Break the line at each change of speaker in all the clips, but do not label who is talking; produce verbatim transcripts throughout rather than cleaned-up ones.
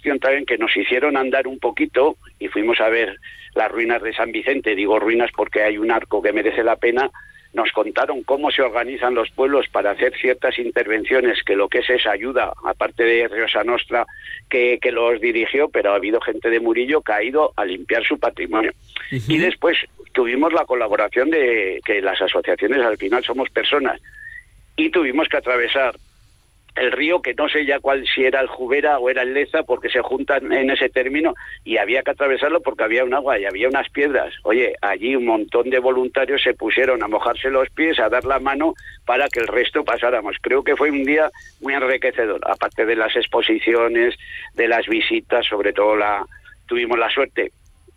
cuestión también que nos hicieron andar un poquito y fuimos a ver las ruinas de San Vicente. Digo ruinas porque hay un arco que merece la pena. Nos contaron cómo se organizan los pueblos para hacer ciertas intervenciones, que lo que es esa ayuda, aparte de Rioja Nostra, que, que los dirigió, pero ha habido gente de Murillo que ha ido a limpiar su patrimonio. Uh-huh. Y después tuvimos la colaboración de que las asociaciones al final somos personas, y tuvimos que atravesar el río, que no sé ya cuál, si era el Jubera o era el Leza, porque se juntan en ese término, y había que atravesarlo porque había un agua y había unas piedras. Oye, allí un montón de voluntarios se pusieron a mojarse los pies, a dar la mano para que el resto pasáramos. Creo que fue un día muy enriquecedor, aparte de las exposiciones, de las visitas, sobre todo la tuvimos la suerte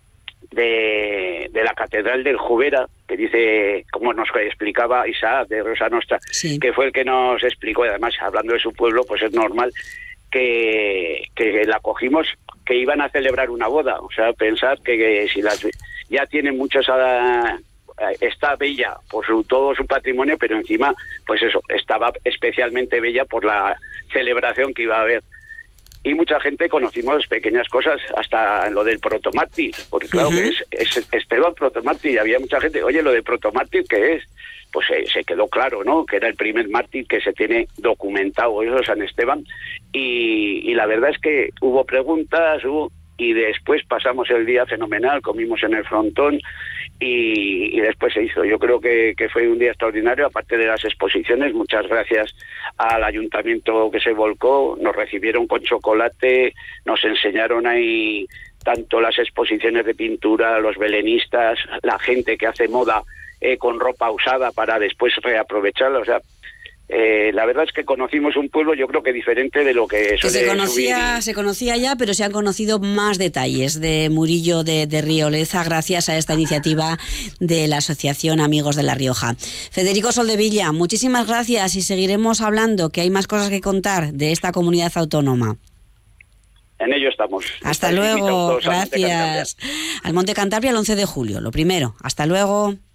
de, de la Catedral del Jubera, que dice, como nos explicaba Isaac de Rioja Nostra, sí, que fue el que nos explicó, y además hablando de su pueblo, pues es normal que, que la cogimos, que iban a celebrar una boda. O sea, pensar que, que si las ya tienen muchos a, está bella por su, todo su patrimonio, pero encima, pues eso, estaba especialmente bella por la celebración que iba a haber. Y mucha gente conocimos pequeñas cosas, hasta lo del protomártir, porque claro, uh-huh, que es, es Esteban protomártir, y había mucha gente, oye, lo de protomártir, ¿qué es? Pues eh, se quedó claro, ¿no?, que era el primer mártir que se tiene documentado, eso, San Esteban, y, y la verdad es que hubo preguntas, hubo, y después pasamos el día fenomenal, comimos en el frontón, y, y después se hizo. Yo creo que, que fue un día extraordinario, aparte de las exposiciones. Muchas gracias al ayuntamiento que se volcó, nos recibieron con chocolate, nos enseñaron ahí tanto las exposiciones de pintura, los belenistas, la gente que hace moda eh, con ropa usada para después reaprovecharla. O sea, Eh, la verdad es que conocimos un pueblo, yo creo que diferente de lo que,
que se conocía
subir.
se conocía ya, pero se han conocido más detalles de Murillo de, de Río Leza gracias a esta iniciativa de la Asociación Amigos de La Rioja. Federico Soldevilla, muchísimas gracias, y seguiremos hablando, que hay más cosas que contar de esta comunidad autónoma.
En ello estamos.
Hasta luego, gracias. Al Monte Cantabria el once de julio, lo primero. Hasta luego.